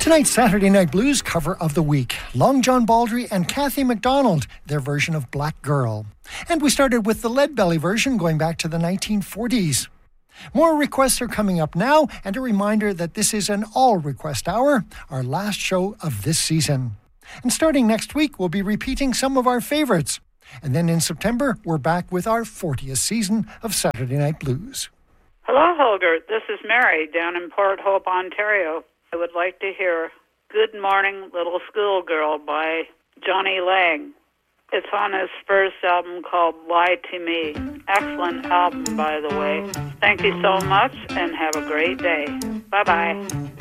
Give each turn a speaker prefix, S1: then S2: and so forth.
S1: Tonight's Saturday Night Blues cover of the week, Long John Baldry and Kathy McDonald, their version of Black Girl. And we started with the Leadbelly version going back to the 1940s. More requests are coming up now, and a reminder that this is an all-request hour, our last show of this season. And starting next week, we'll be repeating some of our favorites. And then in September, we're back with our 40th season of Saturday Night Blues.
S2: Hello, Holger. This is Mary down in Port Hope, Ontario. I would like to hear Good Morning Little Schoolgirl by Johnny Lang. It's on his first album called Lie to Me. Excellent album, by the way. Thank you so much and have a great day. Bye-bye.